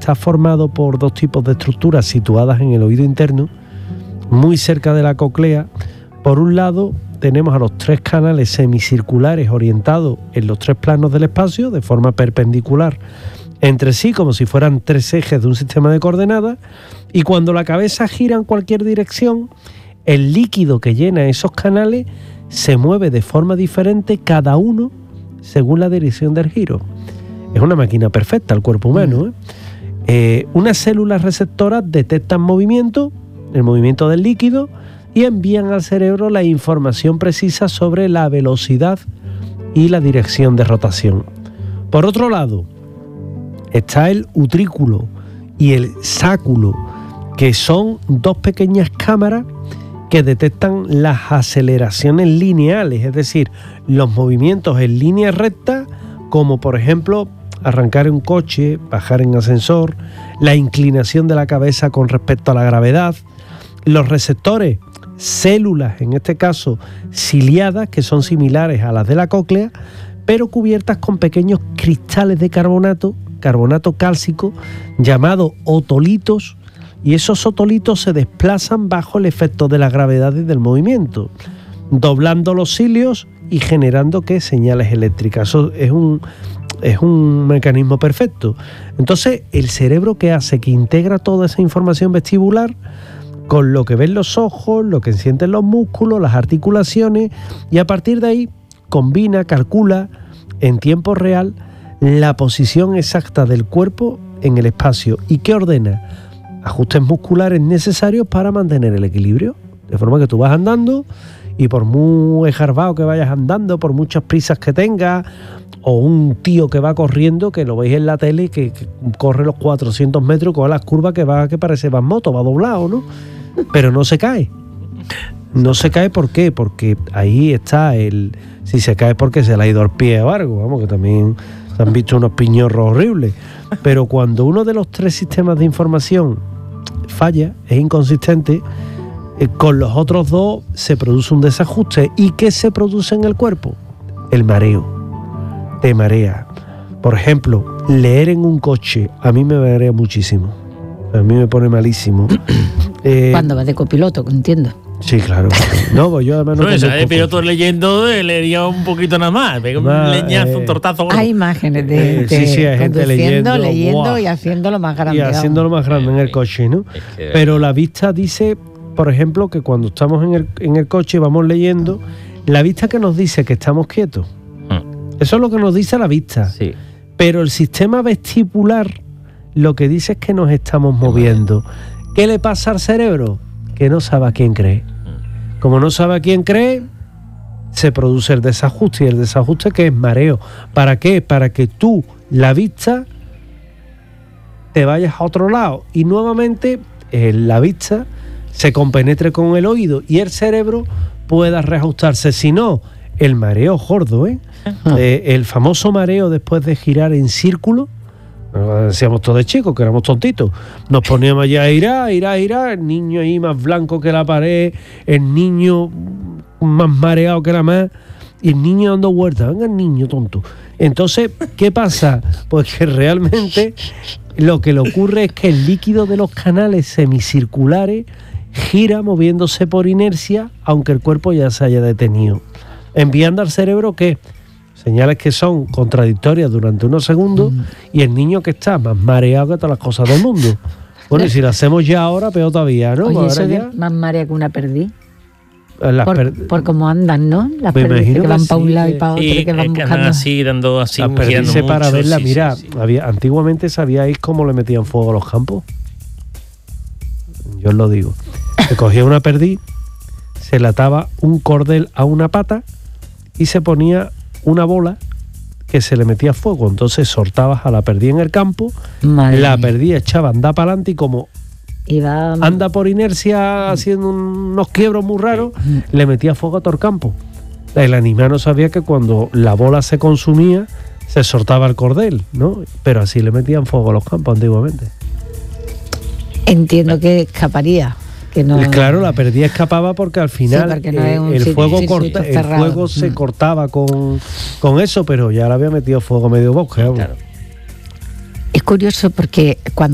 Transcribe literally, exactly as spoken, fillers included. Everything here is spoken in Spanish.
está formado por dos tipos de estructuras situadas en el oído interno, muy cerca de la cóclea. Por un lado, tenemos a los tres canales semicirculares orientados en los tres planos del espacio, de forma perpendicular entre sí, como si fueran tres ejes de un sistema de coordenadas, y cuando la cabeza gira en cualquier dirección, el líquido que llena esos canales se mueve de forma diferente cada uno según la dirección del giro. Es una máquina perfecta el cuerpo humano, ¿eh? Eh, unas células receptoras detectan movimiento, el movimiento del líquido, y envían al cerebro la información precisa sobre la velocidad y la dirección de rotación. Por otro lado, está el utrículo y el sáculo, que son dos pequeñas cámaras que detectan las aceleraciones lineales, es decir, los movimientos en línea recta, como por ejemplo arrancar un coche, bajar en ascensor, la inclinación de la cabeza con respecto a la gravedad. Los receptores, células en este caso ciliadas, que son similares a las de la cóclea, pero cubiertas con pequeños cristales de carbonato, carbonato cálcico, llamados otolitos, y esos otolitos se desplazan bajo el efecto de la gravedad y del movimiento, doblando los cilios y generando ¿qué? Señales eléctricas. Eso es un, es un mecanismo perfecto. Entonces, el cerebro, ¿qué hace? Que integra toda esa información vestibular con lo que ven los ojos, lo que sienten los músculos, las articulaciones, y a partir de ahí combina, calcula en tiempo real la posición exacta del cuerpo en el espacio y que ordena ajustes musculares necesarios para mantener el equilibrio. De forma que tú vas andando y por muy esgarbado que vayas andando, por muchas prisas que tengas, o un tío que va corriendo, que lo veis en la tele, que, que corre los cuatrocientos metros, con las curvas que va, que parece va en moto, va doblado, ¿no? Pero no se cae. No se cae, ¿por qué? Porque ahí está el... Si se cae porque se le ha ido al pie o algo, vamos, que también se han visto unos piñorros horribles. Pero cuando uno de los tres sistemas de información falla, es inconsistente, eh, con los otros dos se produce un desajuste. ¿Y qué se produce en el cuerpo? El mareo. Te marea. Por ejemplo, leer en un coche a mí me marea muchísimo. A mí me pone malísimo. eh, Cuando vas de copiloto, entiendo. Sí, claro. No, pues yo además no... No, esa de piloto leyendo leería un poquito nada más. Pega un leñazo, eh, un tortazo. Gordo. Hay imágenes de gente, eh, sí, sí, hay gente leyendo, leyendo wow, y haciéndolo más grande. Y haciéndolo más grande en el coche, ¿no? Es que... Pero la vista dice, por ejemplo, que cuando estamos en el, en el coche y vamos leyendo, la vista que nos dice que estamos quietos. Eso es lo que nos dice la vista. Sí. Pero el sistema vestibular lo que dice es que nos estamos moviendo. ¿Qué le pasa al cerebro? Que no sabe a quién cree. Como no sabe a quién cree, se produce el desajuste. Y el desajuste, que es mareo. ¿Para qué? Para que tú, la vista, te vayas a otro lado. Y nuevamente, eh, la vista se compenetre con el oído y el cerebro pueda reajustarse. Si no, el mareo gordo, ¿eh? Eh, el famoso mareo después de girar en círculo. Decíamos todos de chicos, que éramos tontitos. Nos poníamos ya a irar, irar, irar. El niño ahí más blanco que la pared, el niño más mareado que la más, y el niño dando vueltas. Venga, el niño tonto. Entonces, ¿qué pasa? Pues que realmente lo que le ocurre es que el líquido de los canales semicirculares gira moviéndose por inercia, aunque el cuerpo ya se haya detenido, enviando al cerebro que señales que son contradictorias durante unos segundos, mm. y el niño que está más mareado que todas las cosas del mundo. Bueno, y si lo hacemos ya ahora, peor todavía, ¿no? Oye, ahora eso ya... de más marea que una perdiz. Las por, per... por cómo andan, ¿no? Las perdices que, que van para un lado y para otro, sí, y que van que buscando. Así, dando así, las perdices para mucho, verla, sí, mira, sí, sí. Había, antiguamente sabíais cómo le metían fuego a los campos. Yo os lo digo. Se cogía una perdiz, se le ataba un cordel a una pata y se ponía una bola que se le metía fuego. Entonces soltabas a la perdiz en el campo, Madre la perdiz echaba anda para adelante y como Iba... anda por inercia haciendo unos quiebros muy raros, le metía fuego a todo el campo. El animal no sabía que cuando la bola se consumía se soltaba el cordel, ¿no? Pero así le metían fuego a los campos antiguamente. Entiendo que escaparía. Que no... Claro, la perdiz escapaba porque al final sí, no eh, el, sitio, fuego corta, el fuego mm. se cortaba con, con eso, pero ya le había metido fuego medio bosque. Claro. Es curioso porque cuando